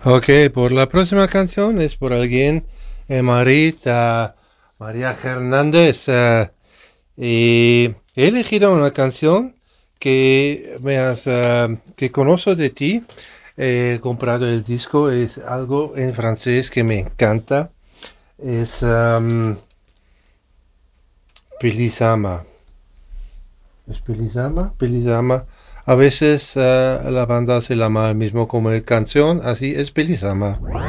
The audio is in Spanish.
Ok, por la próxima canción es por alguien en Madrid, María Hernández. Y he elegido una canción que conozco de ti. He comprado el disco, es algo en francés que me encanta. Es Pelisama. ¿Es Pelisama? Pelisama. A veces la banda se llama el mismo como la canción, así es Pelisama.